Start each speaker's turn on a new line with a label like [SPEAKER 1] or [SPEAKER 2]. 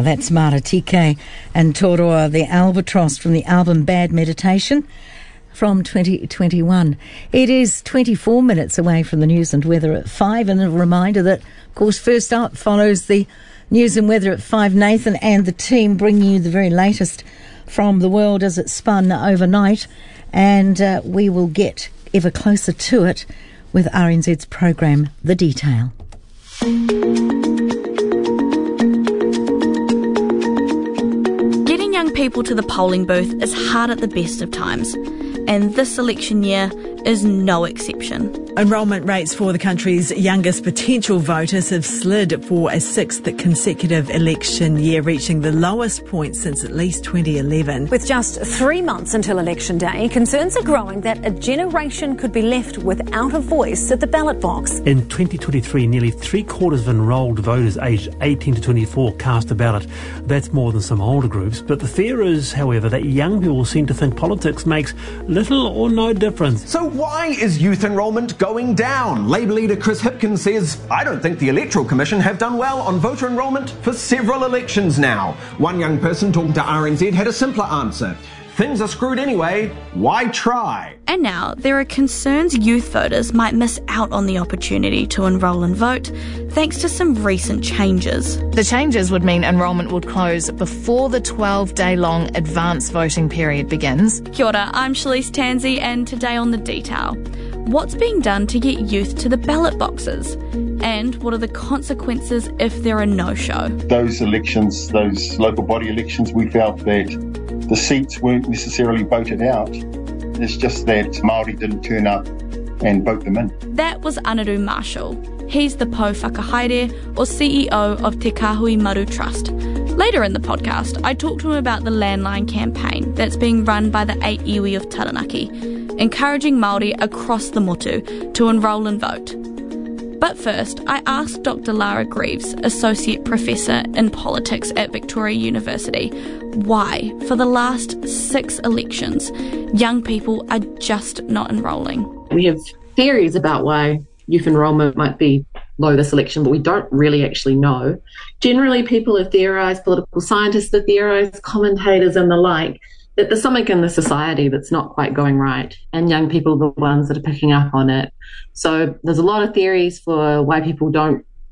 [SPEAKER 1] that's Mara TK and Toroa the Albatross from the album Bad Meditation from 2021. It is 24 minutes away from the news and weather at 5, and a reminder that, of course, first up follows the news and weather at 5. Nathan and the team bringing you the very latest from the world as it spun overnight, and we will get ever closer to it with RNZ's program, The Detail.
[SPEAKER 2] Getting young people to the polling booth is hard at the best of times, and this election year is no exception.
[SPEAKER 3] Enrolment rates for the country's youngest potential voters have slid for a sixth consecutive election year, reaching the lowest point since at least 2011.
[SPEAKER 4] With just 3 months until election day, concerns are growing that a generation could be left without a voice at the ballot box.
[SPEAKER 5] In 2023, nearly 3/4 of enrolled voters aged 18 to 24 cast a ballot. That's more than some older groups. But the fear is, however, that young people seem to think politics makes little or no difference.
[SPEAKER 6] So why is youth enrolment going down? Labour leader Chris Hipkins says, "I don't think the Electoral Commission have done well on voter enrolment for several elections now." One young person talking to RNZ had a simpler answer. Things are screwed anyway, why try?
[SPEAKER 2] And now there are concerns youth voters might miss out on the opportunity to enrol and vote thanks to some recent changes.
[SPEAKER 7] The changes would mean enrolment would close before the 12-day-long advance voting period begins.
[SPEAKER 2] Kia ora, I'm Shalise Tansey, and today on The Detail, what's being done to get youth to the ballot boxes? And what are the consequences if they're a no-show?
[SPEAKER 8] Those elections, those local body elections, we felt that the seats weren't necessarily voted out. It's just that Māori didn't turn up and vote them in.
[SPEAKER 2] That was Anaru Marshall. He's the Pou Whakahaere, or CEO of Te Kahui Maru Trust. Later in the podcast, I talked to him about the landline campaign that's being run by the 8 iwi of Taranaki, encouraging Māori across the motu to enrol and vote. But first, I asked Dr. Lara Greaves, Associate Professor in Politics at Victoria University, why, for the last 6 elections, young people are just not enrolling.
[SPEAKER 9] We have theories about why youth enrolment might be low this election, but we don't really actually know. Generally, people have theorised, political scientists have theorised, commentators and the like, that there's something in the society that's not quite going right, and young people are the ones that are picking up on it. So there's a lot of theories for why people don't